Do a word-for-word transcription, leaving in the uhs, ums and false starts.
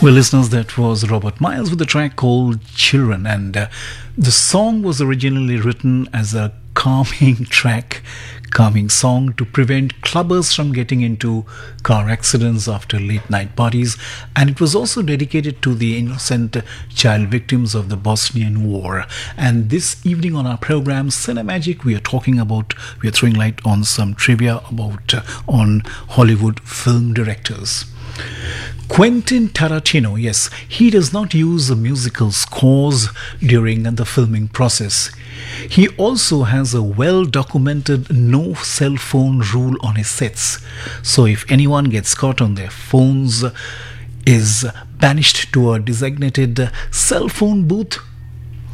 Well, listeners, that was Robert Miles with a track called Children. And uh, the song was originally written as a calming track, calming song to prevent clubbers from getting into car accidents after late night parties. And it was also dedicated to the innocent child victims of the Bosnian War. And this evening on our program, Cinemagic, we are talking about, we are throwing light on some trivia about uh, on Hollywood film directors. Quentin Tarantino, yes, he does not use musical scores during the filming process. He also has a well-documented no cell phone rule on his sets. So if anyone gets caught on their phones, is banished to a designated cell phone booth